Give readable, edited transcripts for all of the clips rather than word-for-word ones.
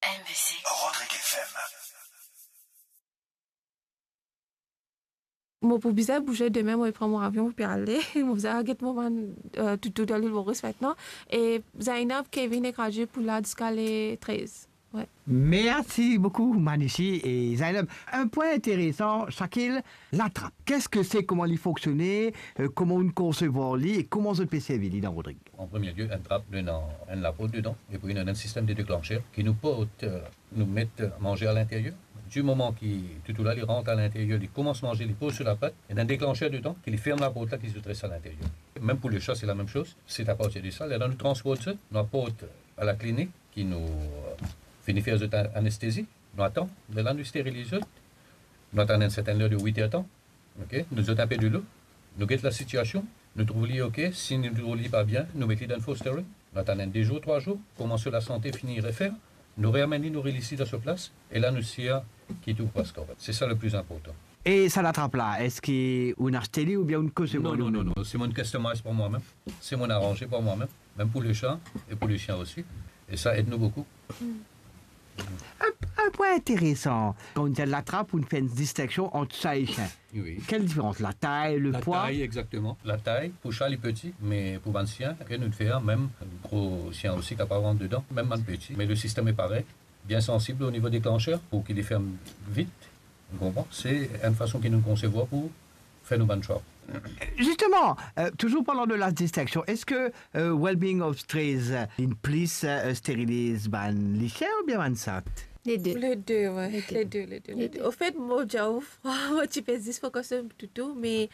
MBC. Rodrigue FM. Moi, pour bizarre, bouger demain, moi, je prends mon avion pour aller. Moi, vous avez tout à l'île Maurice maintenant. Et Zainab, Kevin et Raju pour la jusqu'à les 13. Ouais. Merci beaucoup, Manichi et Zainab. Un point intéressant, Shakil, la trappe. Qu'est-ce que c'est, comment il fonctionne, comment on concevoir lui et comment se peut servir dans Rodrigue? En premier lieu, une trappe, un lapot dedans, et puis un système de déclencheur qui nous porte, nous met à manger à l'intérieur. Du moment tout là, il rentre à l'intérieur, il commence à manger, il pose sur la pâte, il y a un déclencheur dedans, qui ferme la porte là, qui se dresse à l'intérieur. Même pour le chat, c'est la même chose. C'est à partir de ça, là, nous transporte ça, nous apporte à la clinique, qui nous finit faire cette anesthésie, nous attend, là, nous stérilisons, nous attendons une certaine heure de 8 heures de temps, okay? Nous avons tapé de l'eau, nous guettons la situation, nous trouvons OK, si nous ne trouvons pas bien, nous mettons dans le fostering, nous attendons 2 jours, 3 jours, comment sur la santé finir et faire, nous réamener, nous rélister dans ce place, et là, nous sommes qui tout passe correct. C'est ça le plus important. Et ça la trappe là, est-ce qu'on a acheté ou bien on cause? Non, c'est mon customise pour moi-même, c'est mon arrangé pour moi-même, même pour les chats et pour les chiens aussi, et ça aide nous beaucoup. Un point intéressant, quand on la trappe, on fait une distinction entre chat et chien. Oui. Quelle différence? La taille, le poids? La taille, exactement. La taille, pour chat, les petits, mais pour un chien, nous faire même un gros chien aussi qui pas rentre dedans, même un petit. Mais le système est pareil, bien sensible au niveau déclencheur pour qu'il les ferme vite. Vous comprenez? C'est une façon qu'il nous concevoir pour faire nos bonnes choses. Justement, toujours parlant de la distinction, est-ce que Wellbeing of Strays une police stérilise les chiens ou bien ban sat? Les deux, ouais. Les deux. Au fait, moi, j'ai moi, tu peux dire focus sur tout, mais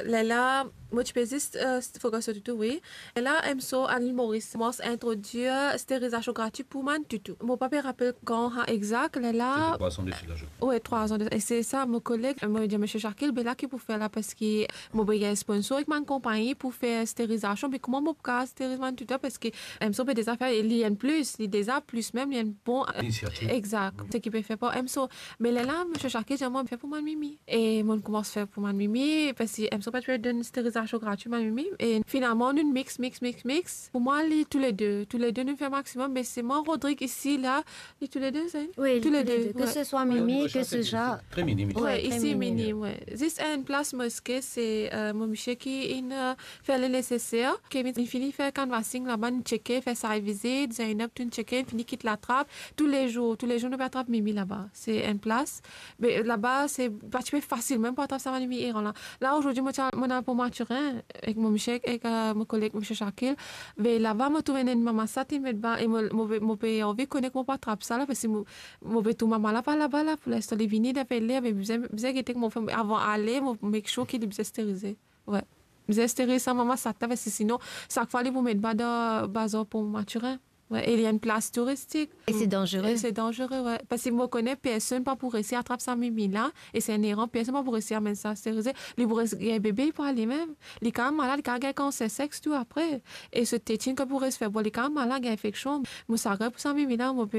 là, moi, tu peux dire focus sur tout, oui. Et là, MSO, à l'île Maurice, moi, introduire stérilisation gratuite pour man, tout. Mon papa rappelle quand exact, là. C'est 300 dessus la journée. Oui, 300 dessus. Et c'est ça, mon collègue, moi, dit, M. Charkil, ben là, qui pour faire là, parce que moi, il y a un sponsor avec ma compagnie pour faire stérilisation, mais comment mon cas stérilisation tout, parce que MSO peut des affaires, il y a plus, il y a déjà plus même, il y a une bonne initiative. Exact. Ce qui peut faire pour MSO. Mais là, M. Charkil, j'aimerais faire pour ma mimi. Et moi, on commence à faire pour ma mimi, parce que MSO peut faire une stérilisation gratuite, ma mimi. Et finalement, une mix. Pour moi, tous les deux, nous faisons maximum, mais c'est moi, Rodrigue, ici, là, tous les deux, c'est? Oui, tous les deux. Ouais. Que ce soit Mimi, que ce soit. Très minime. Oui, ici, minime. ouais. Juste une place mosquée, c'est mon monsieur qui fait le nécessaire. Il finit faire canvassing là-bas, il checker, fait sa visite, Zainab, tu checker, il finit quitte la trappe. Tous les jours, nous attrape Mimi là-bas. C'est une place. Mais là-bas, c'est facile, même pas attraper ça, Mimi et là, aujourd'hui, moi, j'ai pour Mathurin, avec mon monsieur, avec mon collègue, M. Charkil. Mais là-bas, moi, trouve une maman, ça, tu mets bas, et mon pays, on veut connaître mon pas attraper ça, là, parce que mon tout maman là-bas, là, pour l'instant, les vignes d'appeler, mais vous que mon femme, avant d'aller, mon make sure qu'il est stérilisé. Ouais. Vous stérilisé ça, maman, ça, parce que sinon, chaque fois, vous mettre bas dans bazar pour Mathurin. Ouais, il y a une place touristique. Et c'est dangereux. C'est dangereux, ouais. Parce que moi, je connais personne pas pour réussir à attraper sa mimi là. Et c'est un errant, personne pas pour réussir à mettre ça stérilisé. Il y a un bébé pour aller même. Il est quand même malade, il a un cancer sexe tout après. Et ce tétine que pour se faire, il est quand même malade, il y a une infection. Moi, ça pour sa mimi là,